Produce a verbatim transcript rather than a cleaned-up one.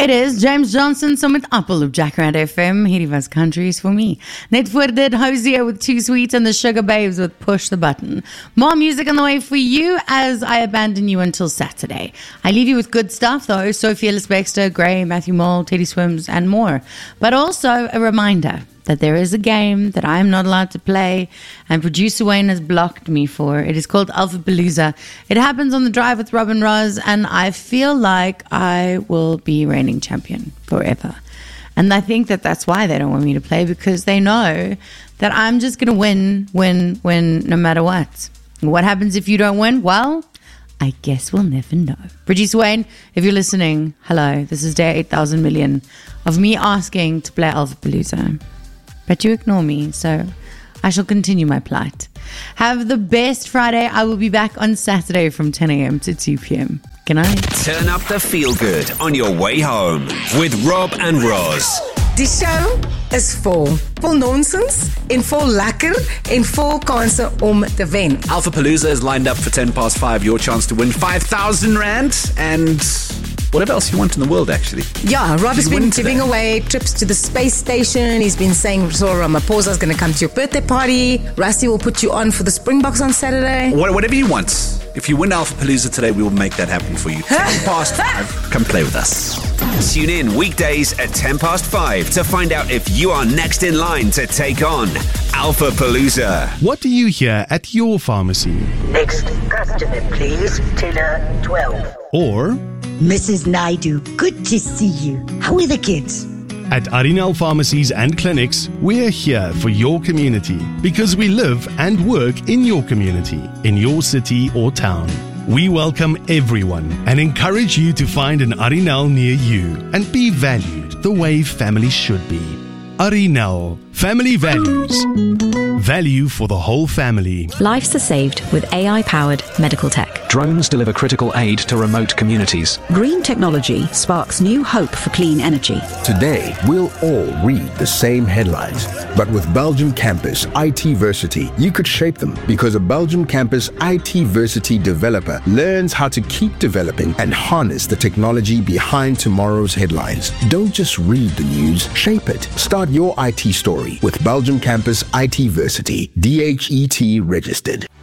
It is James Johnson saam met Appel op Jackrabbit F M. Hierdie was Countries for Me. Net voor dit, Hosea with Too Sweet and the Sugar Babes with Push the Button. More music on the way for you as I abandon you until Saturday. I leave you with good stuff though. Sophia Lisbexter, Gray, Matthew Mole, Teddy Swims and more. But also a reminder that there is a game that I am not allowed to play and producer Wayne has blocked me for. It is called Alphapalooza. It happens on the Drive with Robin Roz and I feel like I will be reigning champion forever. And I think that that's why they don't want me to play, because they know that I'm just going to win, win, win no matter what. What happens if you don't win? Well, I guess we'll never know. Producer Wayne, if you're listening, hello. This is day eight thousand million of me asking to play Alphapalooza. But you ignore me, so I shall continue my plight. Have the best Friday. I will be back on Saturday from ten a.m. to two p.m. Good night. Turn up the feel good on your way home with Rob and Roz. Die show is vol. Vol nonsens en vol lekker en vol kanse om te wen. Alphapalooza is lined up for ten past five. Your chance to win five thousand rand and whatever else you want in the world, actually. Yeah, Rob has been giving today. away trips to the space station. He's been saying Zora Ramaphosa is going to come to your birthday party. Rusty will put you on for the Springboks on Saturday. What, whatever you want. If you win Alphapalooza today, we will make that happen for you. ten past five. Come play with us. Tune in weekdays at ten past five to find out if you are next in line to take on Alphapalooza. What do you hear at your pharmacy? Next customer, please. Teller twelve. Or Missus Naidu, good to see you. How are the kids? at Arinal Pharmacies and Clinics, we're here for your community because we live and work in your community, in your city or town. We welcome everyone and encourage you to find an Arinal near you and be valued the way family should be. Arinal, family values. Value for the whole family. Lives are saved with A I-powered medical tech. Drones deliver critical aid to remote communities. Green technology sparks new hope for clean energy. Today, we'll all read the same headlines. But with Belgium Campus ITversity, you could shape them, because a Belgium Campus ITversity developer learns how to keep developing and harness the technology behind tomorrow's headlines. Don't just read the news, shape it. Start your I T story with Belgium Campus ITversity, D H E T registered.